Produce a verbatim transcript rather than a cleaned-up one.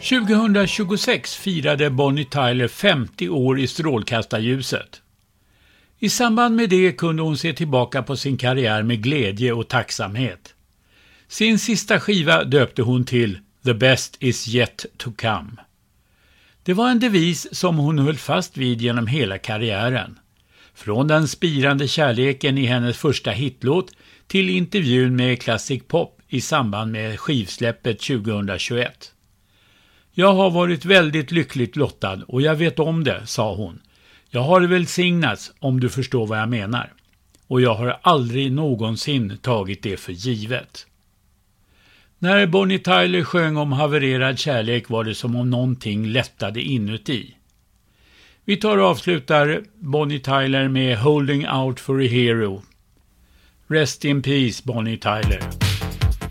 tjugohundratjugosex firade Bonnie Tyler femtio år i strålkastarljuset. I samband med det kunde hon se tillbaka på sin karriär med glädje och tacksamhet. Sin sista skiva döpte hon till The Best Is Yet To Come. Det var en devis som hon höll fast vid genom hela karriären. Från den spirande kärleken i hennes första hitlåt till intervjun med Classic Pop i samband med skivsläppet tjugohundratjugoett. Jag har varit väldigt lyckligt lottad och jag vet om det, sa hon. Jag har välsignats, om du förstår vad jag menar. Och jag har aldrig någonsin tagit det för givet. När Bonnie Tyler sjöng om havererad kärlek var det som om någonting lättade inuti. Vi tar och avslutar Bonnie Tyler med Holding Out for a Hero. Rest in peace, Bonnie Tyler.